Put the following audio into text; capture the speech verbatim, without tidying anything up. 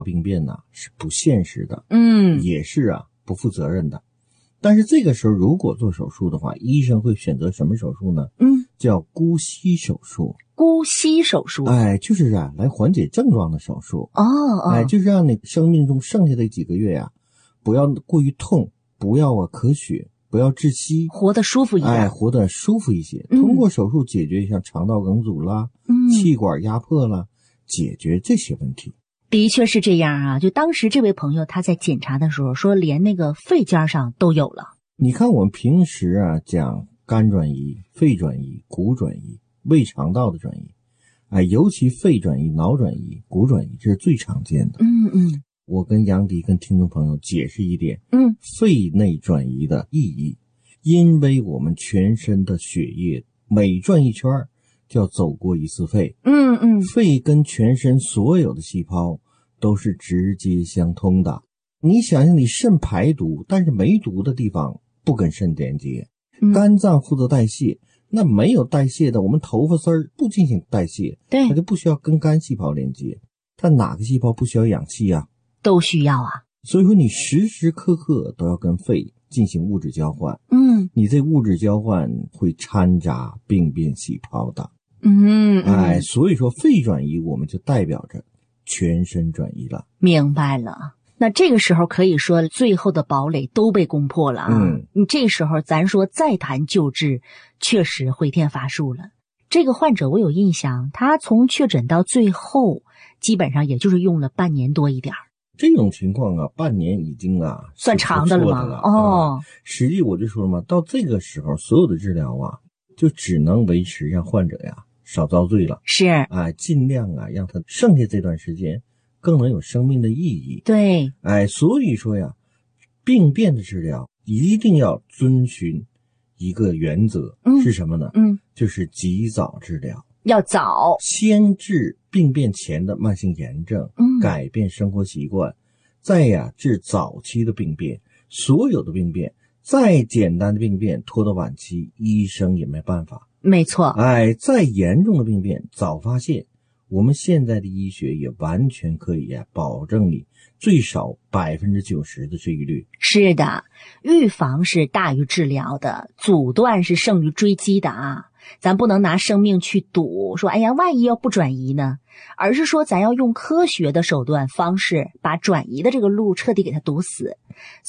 病变呢、啊、是不现实的， 嗯， 也是啊不负责任的。但是这个时候如果做手术的话，医生会选择什么手术呢？ 嗯， 叫姑息手术。 姑息手术， 哎，就是啊来缓解症状的手术。 哦哦， 哎，就是让你生命中剩下的几个月呀、啊，不要过于痛，不要啊咳血，不要窒息， 活得舒服一点， 哎，活得舒服一些。通过手术解决像肠道梗阻啦、嗯、气管压迫啦，解决这些问题。 的确是这样啊，就当时这位朋友他在检查的时候说连那个肺尖上都有了。 你看我们平时啊讲肝转移、肺转移、骨转移、胃肠道的转移，哎，尤其肺转移、脑转移、骨转移，这是最常见的。 嗯嗯， 我跟杨迪跟听众朋友解释一点， 嗯， 肺内转移的意义，因为我们全身的血液每转一圈就要走过一次肺， 嗯嗯， 肺跟全身所有的细胞都是直接相通的。你想想，你肾排毒，但是没毒的地方不跟肾连接， 嗯、 肝脏负责代谢，那没有代谢的，我们头发丝儿不进行代谢， 对， 它就不需要跟肝细胞连接。但哪个细胞不需要氧气啊？ 都需要啊。 所以说你时时刻刻都要跟肺进行物质交换， 嗯， 你这物质交换会掺杂病变细胞的。 嗯, 嗯， 哎，所以说肺转移我们就代表着全身转移了。 明白了。那这个时候可以说最后的堡垒都被攻破了啊。 嗯， 你这时候咱说再谈救治，确实回天乏术了。这个患者我有印象，他从确诊到最后基本上也就是用了半年多一点。 这种情况啊，半年已经啊算长的了吗？ 了哦、 啊，实际我就说了嘛，到这个时候所有的治疗啊就只能维持让患者呀少遭罪了， 是啊，尽量啊让他剩下这段时间更能有生命的意义。 对， 哎，所以说呀，病变的治疗一定要遵循一个原则， 嗯、 是什么呢？ 嗯， 就是及早治疗， 要早， 先治病变前的慢性炎症， 嗯， 改变生活习惯，再呀治早期的病变。所有的病变，再简单的病变拖到晚期，医生也没办法。 没错， 哎，再严重的病变早发现，我们现在的医学也完全可以呀保证你最少百分之九十的治愈率。 是的，预防是大于治疗的，阻断是胜于追击的啊。咱不能拿生命去赌，说哎呀，万一要不转移呢？而是说咱要用科学的手段方式，把转移的这个路彻底给它堵死。